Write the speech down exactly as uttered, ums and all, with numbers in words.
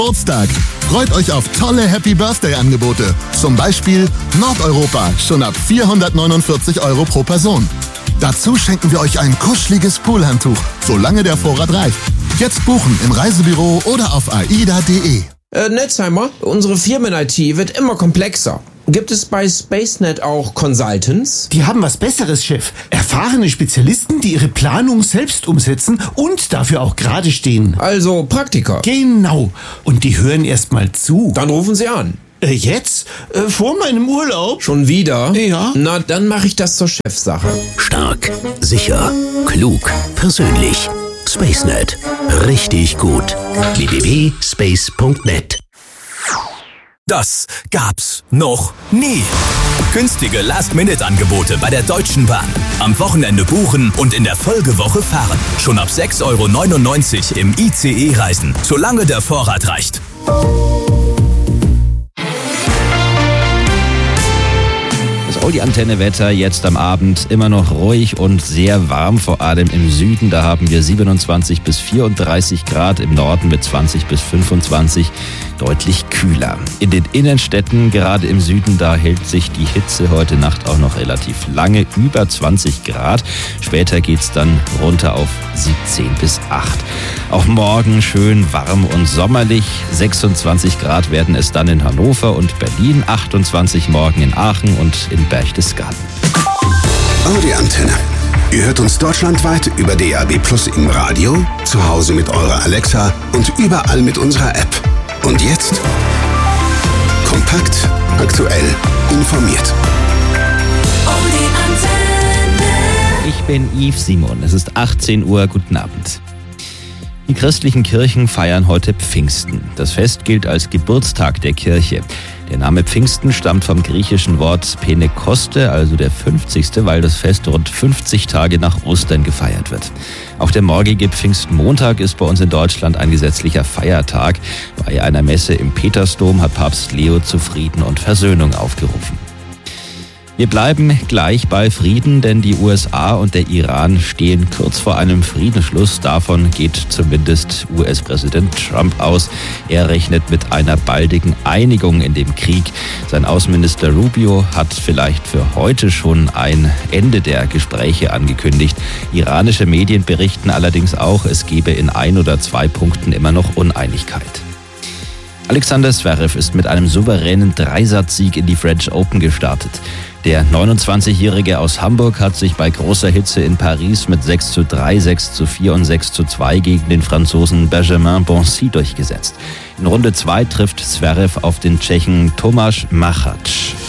Geburtstag. Freut euch auf tolle Happy Birthday Angebote. Zum Beispiel Nordeuropa, schon ab vierhundertneunundvierzig Euro pro Person. Dazu schenken wir euch ein kuscheliges Poolhandtuch, solange der Vorrat reicht. Jetzt buchen im Reisebüro oder auf aida punkt de. Äh, Netzheimer, unsere Firmen-I T wird immer komplexer. Gibt es bei SpaceNet auch Consultants? Die haben was Besseres, Chef. Erfahrene Spezialisten, die ihre Planung selbst umsetzen und dafür auch gerade stehen. Also Praktiker. Genau. Und die hören erst mal zu. Dann rufen Sie an. Äh, jetzt? Äh, vor meinem Urlaub? Schon wieder? Ja. Na, dann mache ich das zur Chefsache. Stark, sicher, klug, persönlich. SpaceNet. Richtig gut. w w w punkt space punkt net. Das gab's noch nie. Günstige Last-Minute-Angebote bei der Deutschen Bahn. Am Wochenende buchen und in der Folgewoche fahren. Schon ab sechs Euro neunundneunzig im I C E reisen, solange der Vorrat reicht. Das Audi-Antenne-Wetter jetzt am Abend immer noch ruhig und sehr warm, vor allem im Süden. Da haben wir siebenundzwanzig bis vierunddreißig Grad, im Norden mit zwanzig bis fünfundzwanzig, deutlich kühler. In den Innenstädten, gerade im Süden, da hält sich die Hitze heute Nacht auch noch relativ lange, über zwanzig Grad. Später geht's dann runter auf siebzehn bis acht. Auch morgen schön warm und sommerlich. sechsundzwanzig Grad werden es dann in Hannover und Berlin, achtundzwanzig morgen in Aachen und in Berchtesgaden. Audi Antenne. Ihr hört uns deutschlandweit über D A B Plus im Radio, zu Hause mit eurer Alexa und überall mit unserer App. Und jetzt kompakt, aktuell, informiert. Audi Antenne. Ich bin Yves Simon. Es ist achtzehn Uhr. Guten Abend. Die christlichen Kirchen feiern heute Pfingsten. Das Fest gilt als Geburtstag der Kirche. Der Name Pfingsten stammt vom griechischen Wort Pentekoste, also der fünfzigste, weil das Fest rund fünfzig Tage nach Ostern gefeiert wird. Auch der morgige Pfingstmontag ist bei uns in Deutschland ein gesetzlicher Feiertag. Bei einer Messe im Petersdom hat Papst Leo zu Frieden und Versöhnung aufgerufen. Wir bleiben gleich bei Frieden, denn die U S A und der Iran stehen kurz vor einem Friedensschluss. Davon geht zumindest U S-Präsident Trump aus. Er rechnet mit einer baldigen Einigung in dem Krieg. Sein Außenminister Rubio hat vielleicht für heute schon ein Ende der Gespräche angekündigt. Iranische Medien berichten allerdings auch, es gebe in ein oder zwei Punkten immer noch Uneinigkeit. Alexander Zverev ist mit einem souveränen Dreisatzsieg in die French Open gestartet. Der neunundzwanzigjährige aus Hamburg hat sich bei großer Hitze in Paris mit sechs zu drei, sechs zu vier und sechs zu zwei gegen den Franzosen Benjamin Bonzi durchgesetzt. In Runde zwei trifft Zverev auf den Tschechen Tomáš Machač.